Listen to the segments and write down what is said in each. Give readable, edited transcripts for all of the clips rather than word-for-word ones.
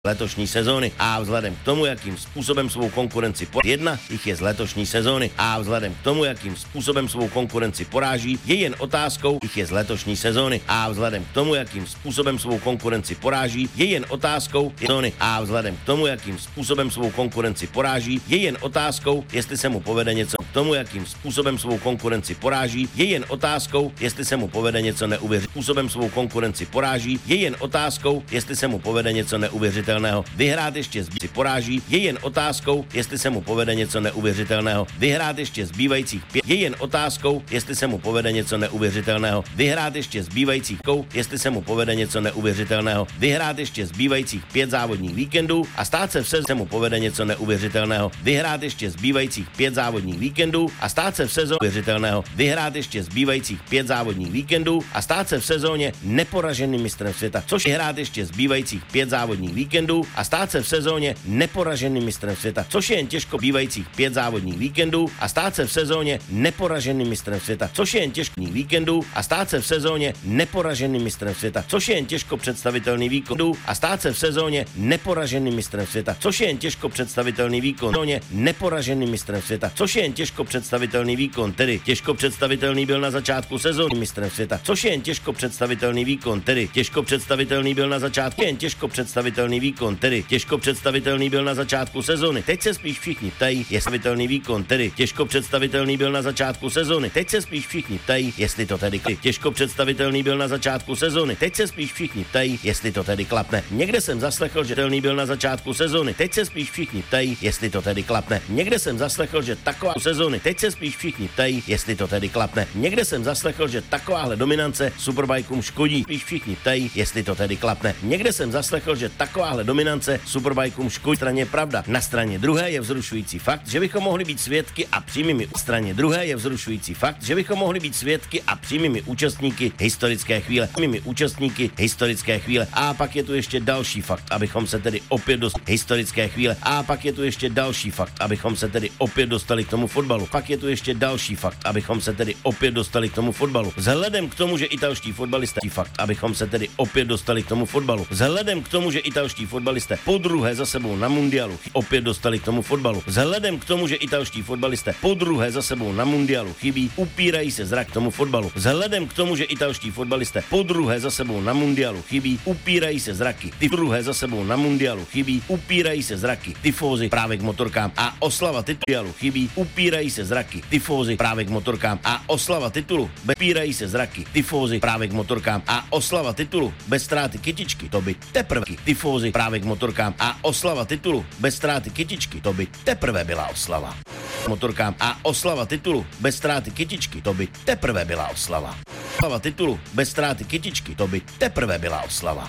letošní sezóny a vzhledem k tomu, jakým způsobem svou konkurenci jedna jich je z letošní sezóny a vzhledem k tomu, jakým způsobem svou konkurenci poráží, je jen otázkou jich je z letošní sezóny a vzhledem k tomu, jakým způsobem svou konkurenci poráží, je jen otázkou sezóny a vzhledem k tomu, jakým způsobem svou konkurenci poráží, je jen otázkou, jestli se mu povede něco k tomu, jakým způsobem svou konkurenci poráží, je jen otázkou, jestli se mu povede něco neuvěřitelného. Způsobem svou konkurenci poráží, je jen otázkou, jestli se mu povede něco neuvěřitelného. Vyhrát ještě poráží, je jen otázkou, jestli se mu povede něco neuvěřitelného. Vyhrát ještě zbývajících 5, je jen otázkou, jestli se mu povede něco neuvěřitelného. Vyhrát ještě zbývajících, jestli se mu povede něco neuvěřitelného. Vyhrát ještě zbývajících 5 závodních víkendů a stát se v sezóně mu povede něco neuvěřitelného. Vyhrát ještě zbývajících 5 závodních víkendů a stát se v sezóně neuvěřitelného. Vyhrát ještě zbývajících 5 závodních víkendů a stát se v sezóně neporaženým mistrem světa, což je hrát ještě zbývajících 5 závodních víkendů a stát se v sezóně neporaženým mistrem světa, což je jen těžko bývajících 5 závodních víkendů a stát se v sezóně neporaženým mistrem světa, což je jen těžký víkendů a stát se v sezóně neporaženým mistrem světa, což je jen těžko představitelný výkon a stát se v sezóně neporaženým mistrem světa, což je jen těžko představitelný výkon, neporaženým mistrem světa, což je jen těžko představitelný výkon, tedy těžko představitelný byl na začátku sezóny mistrem světa, což je jen těžko představitelný výkon, tedy těžko představitelný byl na začátku, jen těžko představitelný výkon, tedy těžko představitelný byl na začátku sezóny. Teď se spíš všichni ptají, je představitelný výkon, tedy těžko představitelný byl na začátku sezóny. Teď se spíš všichni ptají, jestli to tedy těžko představitelný byl na začátku sezóny. Teď se spíš všichni ptají, jestli to tedy klapne. Někde jsem zaslechl, že telný byl na začátku sezóny. Teď se spíš všichni ptají, jestli to tedy klapne. Někde jsem zaslechl, že taková sezóny. Teď se spíš všichni ptají, jestli to tedy klapne. Někde jsem zaslechl, že takováhle dominance superbajkům škodí. Spíš všichni ptají, jestli to tedy klapne. Někde jsem zaslechl, že takováhle dominance superbajkům škodí. Straně pravda. Na straně druhé je vzrušující fakt, že bychom mohli být svědky a přímými straně druhé je vzrušující fakt, že bychom mohli být svědky a přímými účastníky historické chvíle. Přímými účastníky historické chvíle. A pak je tu ještě další fakt, abychom se tedy opět dostali historické chvíle. A pak je tu ještě další fakt, abychom se tedy opět dostali k tomu fotbalu. Pak je tu ještě další fakt, abychom se tedy opět dostali k tomu fotbalu. Vzhledem k tomu, že italští fotbalisté fakt, abychom se tedy opět dostali k tomu fotbalu. Vzhledem k tomu, že italští fotbalisté podruhé za sebou na mundialu opět dostali k tomu fotbalu. Vzhledem k tomu, že italští fotbalisté podruhé za sebou na mundialu chybí, upírají se zrak k tomu fotbalu. Vzhledem k tomu, že italští fotbalisté podruhé za sebou na mundialu chybí, upírají se zraky. Ty druhé za sebou na mundialu chybí, upírají se zraky. Tyfózy právě k motorkám a oslava titulu chybí, upírají se zraky. Tyfózy právě k motorkám a oslava titulu, upírají se zraky. Tyfózy právě k motorkám a oslava titulu bez ztráty kytičky, to by teprve tyfózy právě k motorkám a oslava titulu bez ztráty kytičky, to by teprve byla oslava. Motorkám a oslava titulu bez ztráty kytičky, to by teprve byla oslava. Oslava titulu bez ztráty kytičky, to by teprve byla oslava.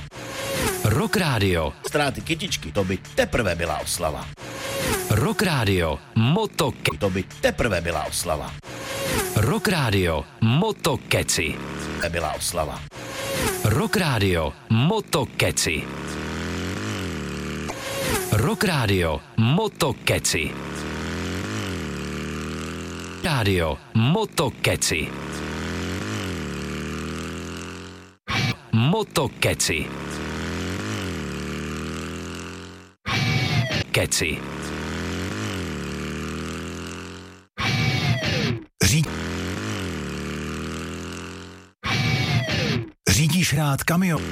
Rock Radio. Ztráty kytičky, to by teprve byla oslava. Rock Radio. Motokeci. To by teprve byla oslava. Rock Radio. Motokeci. Byla oslava. Rock Radio. Motokeci. Rock Radio. Motokeci. Radio. Motokeci. Motokeci. Keci. Řídíš rád kamion?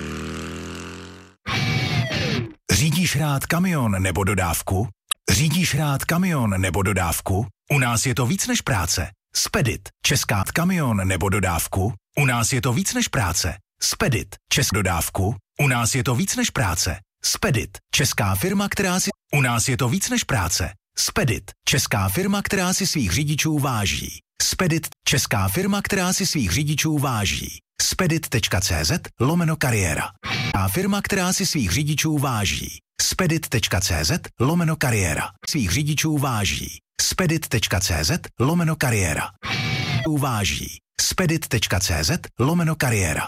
Řídíš rád kamion nebo dodávku? Řídíš rád kamion nebo dodávku? U nás je to víc než práce. Spedit. Česká kamion nebo dodávku? U nás je to víc než práce. Spedit. Česká dodávku? U nás je to víc než práce. Spedit. Česká firma, která si... U nás je to víc než práce. Spedit. Česká firma, která si svých řidičů váží. Spedit. Česká firma, která si svých řidičů váží. Spedit.cz/kariéra. A firma, která si svých řidičů váží. Spedit.cz/kariéra. Svých řidičů váží. Spedit.cz/kariéra. Uváží. Spedit.cz/kariéra.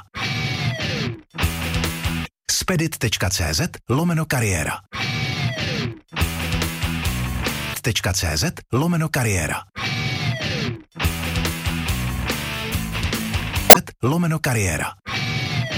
Spedit.cz/kariéra. .cz/kariéra. /kariéra.